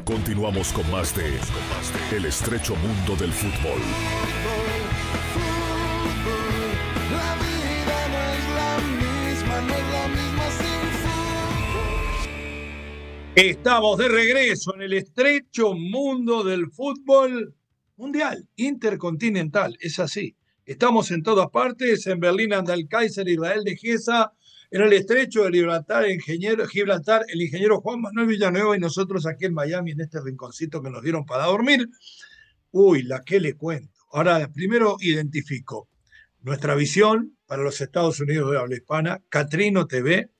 Continuamos con más de El estrecho mundo del fútbol. La vida no es la misma sin fútbol. Estamos de regreso en el estrecho mundo del fútbol mundial, intercontinental, es así. Estamos en todas partes, en Berlín, Andalkaiser, Israel de Geza, en el estrecho de Gibraltar, el ingeniero Juan Manuel Villanueva y nosotros aquí en Miami, en este rinconcito que nos dieron para dormir. Uy, la que le cuento. Ahora, primero identifico nuestra visión para los Estados Unidos de habla hispana, Catrino TV,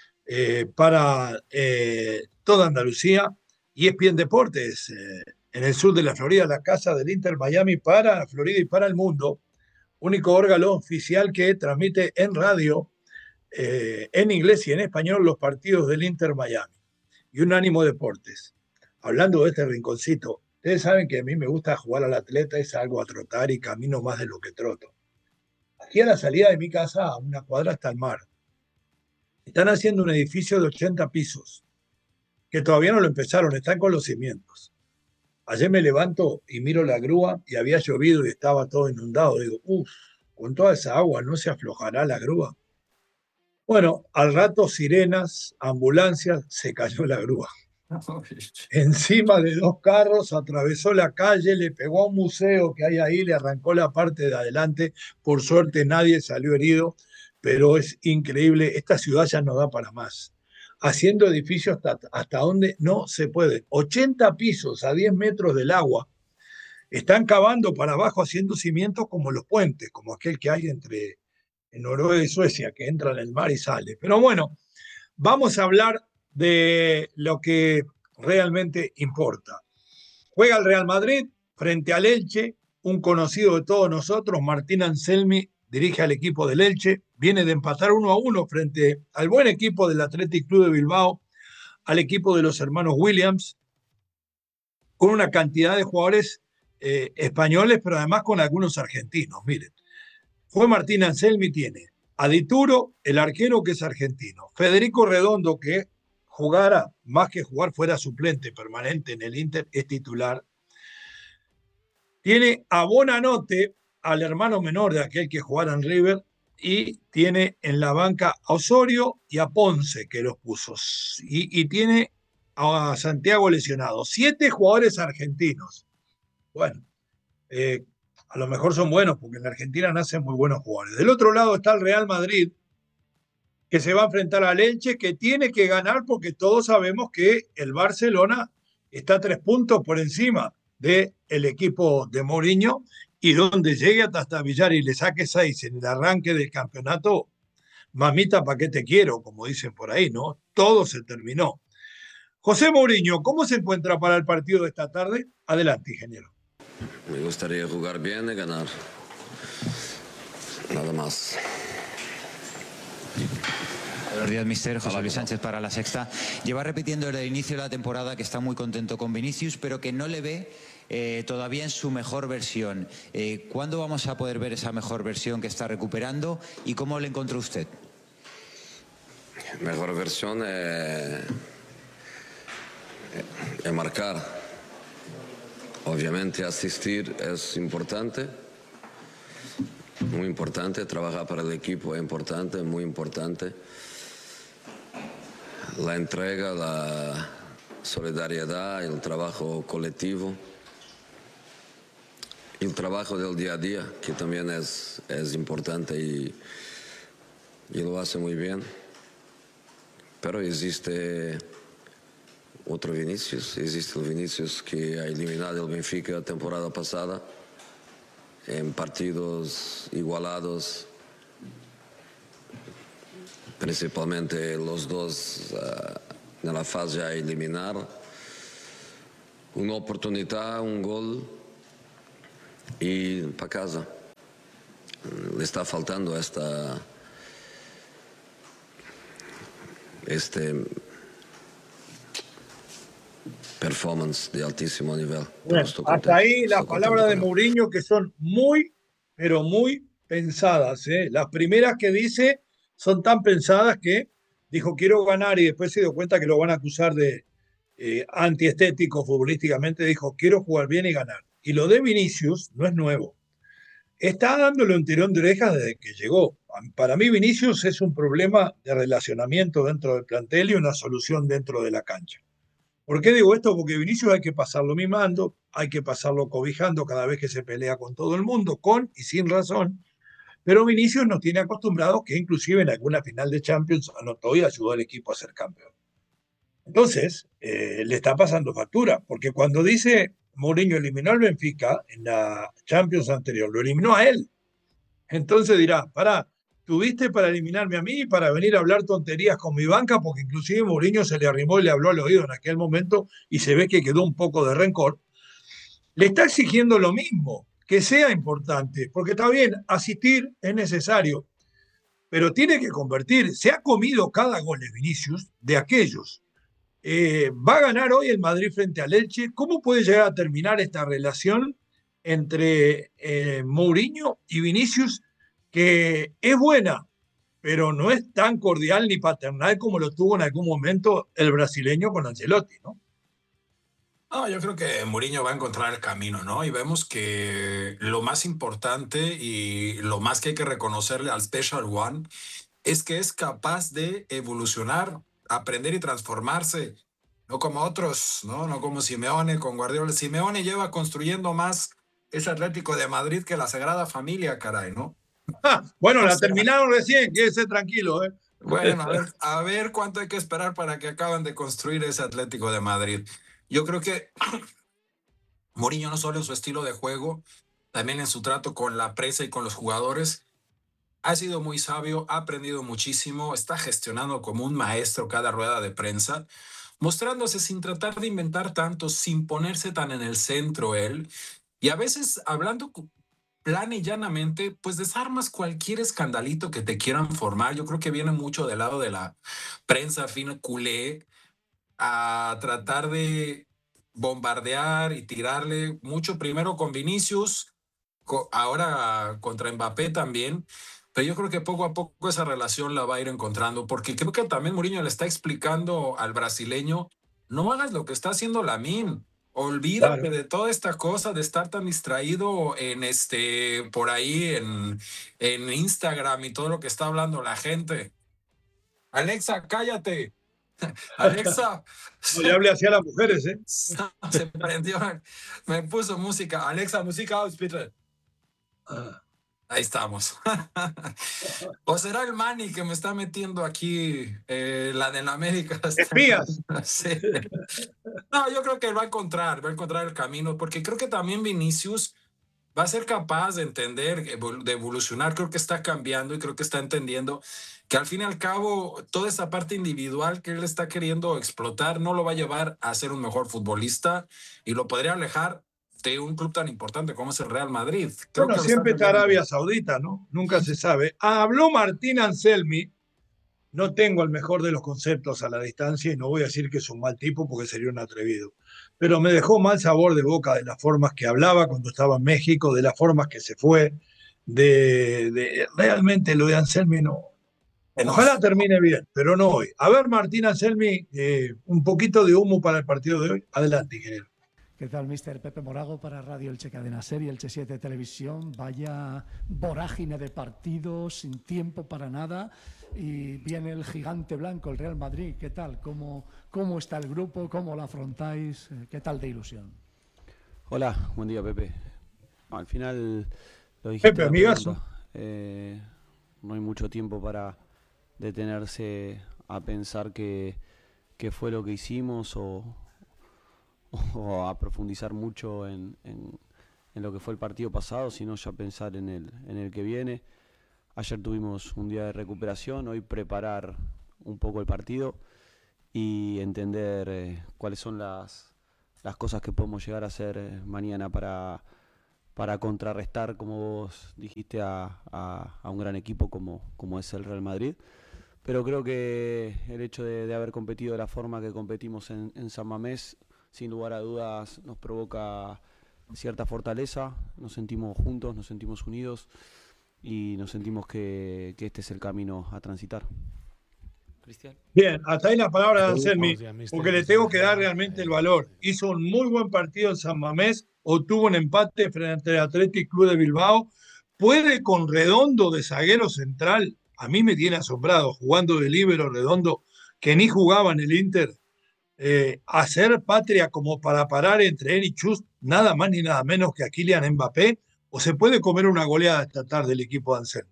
para toda Andalucía, y ESPN Deportes, en el sur de la Florida, la casa del Inter Miami para Florida y para el mundo, único órgano oficial que transmite en radio, en inglés y en español, los partidos del Inter Miami. Y Unánimo Deportes. Hablando de este rinconcito, ustedes saben que a mí me gusta jugar al atleta, es algo a trotar y camino más de lo que troto. Aquí a la salida de mi casa, a una cuadra hasta el mar, están haciendo un edificio de 80 pisos, que todavía no lo empezaron, están con los cimientos. Ayer me levanto y miro la grúa y había llovido y estaba todo inundado. Digo, con toda esa agua no se aflojará la grúa. Bueno, al rato sirenas, ambulancias, se cayó la grúa. Encima de 2 carros, atravesó la calle, le pegó a un museo que hay ahí, le arrancó la parte de adelante. Por suerte nadie salió herido, pero es increíble. Esta ciudad ya no da para más. Haciendo edificios hasta donde no se puede. 80 pisos a 10 metros del agua. Están cavando para abajo, haciendo cimientos como los puentes, como aquel que hay entre Noruega y Suecia, que entra en el mar y sale. Pero bueno, vamos a hablar de lo que realmente importa. Juega el Real Madrid frente al Elche, un conocido de todos nosotros, Martín Anselmi, dirige al equipo del Elche, viene de empatar 1-1 frente al buen equipo del Athletic Club de Bilbao, al equipo de los hermanos Williams, con una cantidad de jugadores españoles, pero además con algunos argentinos. Miren, fue Martín Anselmi, tiene a Dituro, el arquero, que es argentino, Federico Redondo, que jugara, más que jugar, fuera suplente permanente en el Inter, es titular. Tiene a Bonanote, al hermano menor de aquel que jugara en River, y tiene en la banca a Osorio y a Ponce, que los puso. Y tiene a Santiago lesionado. 7 jugadores argentinos. Bueno, a lo mejor son buenos, porque en la Argentina nacen muy buenos jugadores. Del otro lado está el Real Madrid, que se va a enfrentar al Elche, que tiene que ganar porque todos sabemos que el Barcelona está 3 puntos por encima del equipo de Mourinho, y donde llegue hasta Villar y le saque 6 en el arranque del campeonato, mamita, ¿para qué te quiero? Como dicen por ahí, ¿no? Todo se terminó. José Mourinho, ¿cómo se encuentra para el partido de esta tarde? Adelante, ingeniero. Me gustaría jugar bien y ganar. Nada más. Buenos días, mister. José Luis Sánchez para La Sexta. Lleva repitiendo desde el inicio de la temporada que está muy contento con Vinicius, pero que no le ve todavía en su mejor versión. ¿Cuándo vamos a poder ver esa mejor versión que está recuperando y cómo le encontró usted? Mejor versión es marcar. Obviamente asistir es importante, muy importante. Trabajar para el equipo es importante, muy importante. La entrega, la solidaridad, el trabajo colectivo, el trabajo del día a día, que también es importante y lo hace muy bien. Pero existe otro Vinicius, existe el Vinicius que ha eliminado el Benfica la temporada pasada en partidos igualados, principalmente los dos en la fase a eliminar. Una oportunidad, un gol y para casa. Le está faltando performance de altísimo nivel. Bueno, hasta ahí las palabras de Mourinho, que son muy, pero muy pensadas. Las primeras que dice son tan pensadas que dijo quiero ganar, y después se dio cuenta que lo van a acusar de antiestético futbolísticamente, dijo, quiero jugar bien y ganar. Y lo de Vinicius no es nuevo. Está dándole un tirón de orejas desde que llegó. Para mí Vinicius es un problema de relacionamiento dentro del plantel y una solución dentro de la cancha. ¿Por qué digo esto? Porque Vinicius hay que pasarlo mimando, hay que pasarlo cobijando cada vez que se pelea con todo el mundo, con y sin razón. Pero Vinicius nos tiene acostumbrados que inclusive en alguna final de Champions anotó y ayudó al equipo a ser campeón. Entonces, le está pasando factura, porque cuando dice Mourinho eliminó al Benfica en la Champions anterior, lo eliminó a él. Entonces dirá, pará, tuviste para eliminarme a mí y para venir a hablar tonterías con mi banca, porque inclusive Mourinho se le arrimó y le habló al oído en aquel momento y se ve que quedó un poco de rencor. Le está exigiendo lo mismo, que sea importante, porque está bien, asistir es necesario, pero tiene que convertir. Se ha comido cada gol de Vinicius de aquellos. Va a ganar hoy el Madrid frente al Elche. ¿Cómo puede llegar a terminar esta relación entre Mourinho y Vinicius, que es buena, pero no es tan cordial ni paternal como lo tuvo en algún momento el brasileño con Ancelotti, ¿no? No, yo creo que Mourinho va a encontrar el camino, ¿no? Y vemos que lo más importante y lo más que hay que reconocerle al Special One es que es capaz de evolucionar, aprender y transformarse, no como otros, ¿no? No como Simeone con Guardiola. Simeone lleva construyendo más ese Atlético de Madrid que la Sagrada Familia, caray, ¿no? Bueno, O la sea, terminaron recién, quédese tranquilo, ¿eh? bueno, a ver cuánto hay que esperar para que acaben de construir ese Atlético de Madrid. Yo creo que Mourinho no solo en su estilo de juego, también en su trato con la prensa y con los jugadores, ha sido muy sabio, ha aprendido muchísimo, está gestionando como un maestro cada rueda de prensa, mostrándose sin tratar de inventar tanto, sin ponerse tan en el centro él, y a veces hablando plana y llanamente, pues desarmas cualquier escandalito que te quieran formar. Yo creo que viene mucho del lado de la prensa fina culé a tratar de bombardear y tirarle mucho primero con Vinicius, ahora contra Mbappé también, pero yo creo que poco a poco esa relación la va a ir encontrando, porque creo que también Mourinho le está explicando al brasileño, no hagas lo que está haciendo Lamine, olvídate Claro. de toda esta cosa de estar tan distraído en por ahí en Instagram y todo lo que está hablando la gente. Alexa, cállate. Alexa, No le hable así a las mujeres, ¿eh? se prendió, me puso música. Alexa, música aus, bitte. Ahí estamos. O será el Manny que me está metiendo aquí la de la América. Espías. Sí. No, yo creo que va a encontrar el camino, porque creo que también Vinicius va a ser capaz de entender, de evolucionar. Creo que está cambiando y creo que está entendiendo que al fin y al cabo toda esa parte individual que él está queriendo explotar no lo va a llevar a ser un mejor futbolista y lo podría alejar de un club tan importante como es el Real Madrid. Creo Bueno, que lo está siempre está entendiendo. Arabia Saudita, ¿no? Nunca se sabe. Habló Martín Anselmi. No tengo el mejor de los conceptos a la distancia y no voy a decir que es un mal tipo porque sería un atrevido. Pero me dejó mal sabor de boca de las formas que hablaba cuando estaba en México, de las formas que se fue, realmente lo de Anselmi no. Ojalá termine bien, pero no hoy. A ver, Martín Anselmi, un poquito de humo para el partido de hoy. Adelante, ingeniero. ¿Qué tal, mister? Pepe Morago para Radio Elche Cadena Ser y Elche 7 Televisión. Vaya vorágine de partidos, sin tiempo para nada. Y viene el gigante blanco, el Real Madrid. ¿Qué tal? ¿Cómo está el grupo? ¿Cómo lo afrontáis? ¿Qué tal de ilusión? Hola, buen día, Pepe. Al final lo dijiste. Pepe, amigazo. No hay mucho tiempo para detenerse a pensar qué fue lo que hicimos o a profundizar mucho en lo que fue el partido pasado, sino ya pensar en el que viene. Ayer tuvimos un día de recuperación, hoy preparar un poco el partido y entender cuáles son las cosas que podemos llegar a hacer mañana para contrarrestar, como vos dijiste, a un gran equipo como es el Real Madrid. Pero creo que el hecho de haber competido de la forma que competimos en San Mamés, sin lugar a dudas nos provoca cierta fortaleza, nos sentimos juntos, nos sentimos unidos y nos sentimos que este es el camino a transitar. Cristian. Bien, hasta ahí la palabra de Anselmi, porque le tengo que dar realmente el valor. Hizo un muy buen partido en San Mamés, obtuvo un empate frente al Athletic Club de Bilbao. Puede con Redondo de zaguero central, a mí me tiene asombrado, jugando de líbero Redondo, que ni jugaba en el Inter, hacer patria como para parar entre él y Chus, nada más ni nada menos que a Kylian Mbappé, o se puede comer una goleada esta tarde el equipo de Anselmi.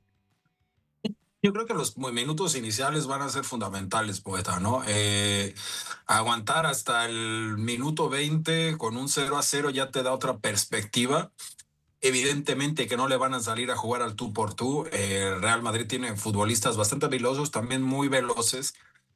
Yo creo que los minutos iniciales van a ser fundamentales, Poeta, ¿no? Aguantar hasta el minuto 20 con un 0-0 ya te da otra perspectiva. Evidentemente que no le van a salir a jugar al tú por tú. El Real Madrid tiene futbolistas bastante veloces, también muy veloces.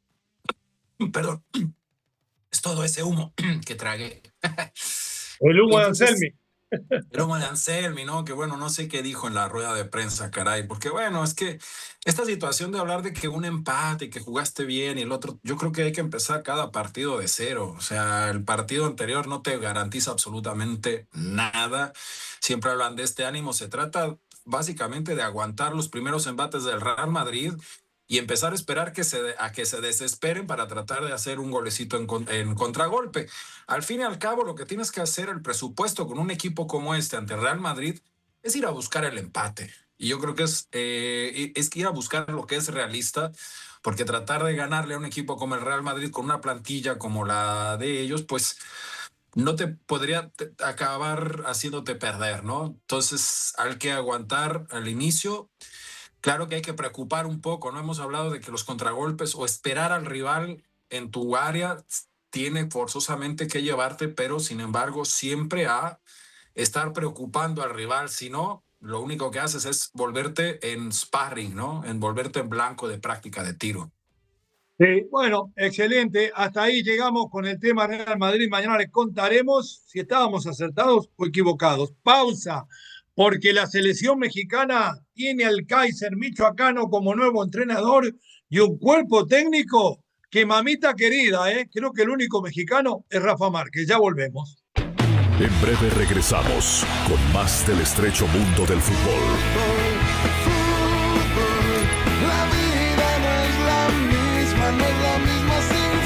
Perdón, es todo ese humo que tragué. El humo de Anselmi. El humo de Anselmi, ¿no? Que bueno, no sé qué dijo en la rueda de prensa, caray, porque bueno, es que esta situación de hablar de que un empate y que jugaste bien y el otro, yo creo que hay que empezar cada partido de cero. O sea, el partido anterior no te garantiza absolutamente nada. Siempre hablan de este ánimo. Se trata básicamente de aguantar los primeros embates del Real Madrid y empezar a esperar a que se desesperen para tratar de hacer un golecito en contragolpe. Al fin y al cabo, lo que tienes que hacer, el presupuesto con un equipo como este ante el Real Madrid, es ir a buscar el empate. Y yo creo que es ir a buscar lo que es realista, porque tratar de ganarle a un equipo como el Real Madrid con una plantilla como la de ellos, pues no te podría acabar haciéndote perder, ¿no? Entonces hay que aguantar al inicio. Claro que hay que preocupar un poco, ¿no? Hemos hablado de que los contragolpes o esperar al rival en tu área tiene forzosamente que llevarte, pero sin embargo siempre a estar preocupando al rival. Si no, lo único que haces es volverte en sparring, ¿no? En volverte en blanco de práctica de tiro. Sí, bueno, excelente. Hasta ahí llegamos con el tema Real Madrid. Mañana les contaremos si estábamos acertados o equivocados. Pausa, porque la selección mexicana tiene al Kaiser michoacano como nuevo entrenador y un cuerpo técnico que, mamita querida, creo que el único mexicano es Rafa Márquez. Ya volvemos. En breve regresamos con más del estrecho mundo del fútbol. La vida no es la misma sin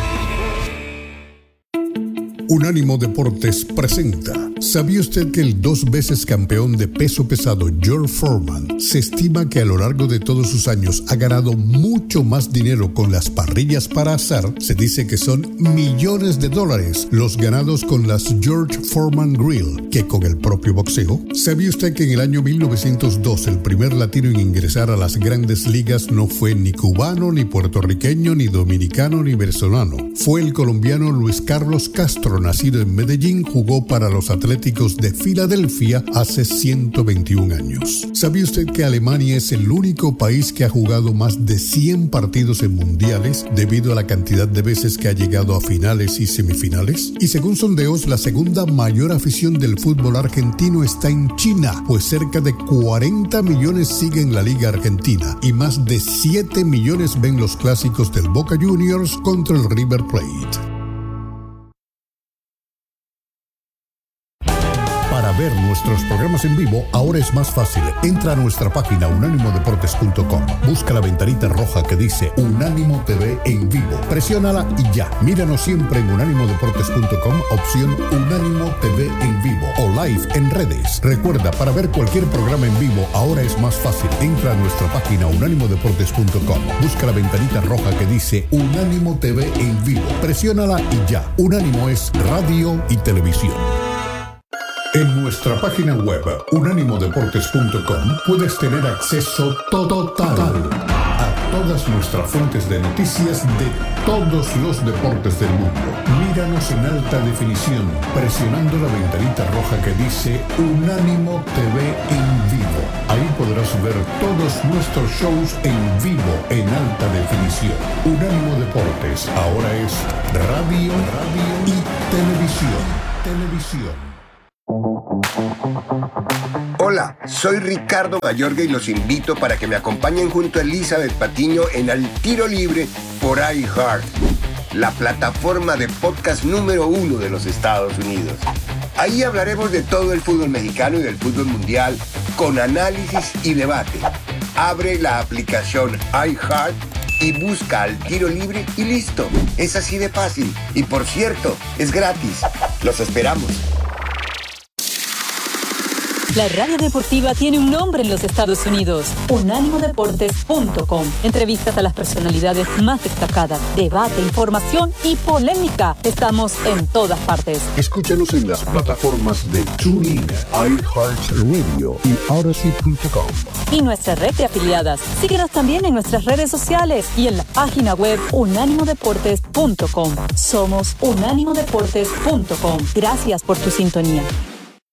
fútbol. Unánimo Deportes presenta. ¿Sabía usted que el 2 veces campeón de peso pesado George Foreman se estima que a lo largo de todos sus años ha ganado mucho más dinero con las parrillas para asar? Se dice que son millones de dólares los ganados con las George Foreman Grill que con el propio boxeo. ¿Sabía usted que en el año 1902 el primer latino en ingresar a las grandes ligas no fue ni cubano, ni puertorriqueño, ni dominicano, ni venezolano? Fue el colombiano Luis Carlos Castro, nacido en Medellín, jugó para los Atléticos de Filadelfia hace 121 años. ¿Sabía usted que Alemania es el único país que ha jugado más de 100 partidos en mundiales debido a la cantidad de veces que ha llegado a finales y semifinales? Y según sondeos, la segunda mayor afición del fútbol argentino está en China, pues cerca de 40 millones siguen la Liga Argentina y más de 7 millones ven los clásicos del Boca Juniors contra el River Plate. Para ver nuestros programas en vivo, ahora es más fácil. Entra a nuestra página unánimodeportes.com. Busca la ventanita roja que dice Unánimo TV en vivo. Presiónala y ya. Míranos siempre en unánimodeportes.com, opción Unánimo TV en vivo o live en redes. Recuerda, para ver cualquier programa en vivo, ahora es más fácil. Entra a nuestra página unánimodeportes.com. Busca la ventanita roja que dice Unánimo TV en vivo. Presiónala y ya. Unánimo es radio y televisión. En nuestra página web, unánimodeportes.com, puedes tener acceso total a todas nuestras fuentes de noticias de todos los deportes del mundo. Míranos en alta definición, presionando la ventanita roja que dice Unánimo TV en vivo. Ahí podrás ver todos nuestros shows en vivo en alta definición. Unánimo Deportes, ahora es radio y televisión. Hola, soy Ricardo Mayorga y los invito para que me acompañen junto a Elizabeth Patiño en Al Tiro Libre por iHeart, la plataforma de podcast número 1 de los Estados Unidos. Ahí hablaremos de todo el fútbol mexicano y del fútbol mundial con análisis y debate. Abre la aplicación iHeart y busca Al Tiro Libre y listo. Es así de fácil. Y por cierto, es gratis. Los esperamos. La radio deportiva tiene un nombre en los Estados Unidos: unánimodeportes.com. Entrevistas a las personalidades más destacadas, debate, información y polémica. Estamos en todas partes. Escúchanos en las plataformas de TuneIn, iHeartRadio y Odyssey.com. Y nuestra red de afiliadas. Síguenos también en nuestras redes sociales y en la página web unánimodeportes.com. Somos unánimodeportes.com. Gracias por tu sintonía.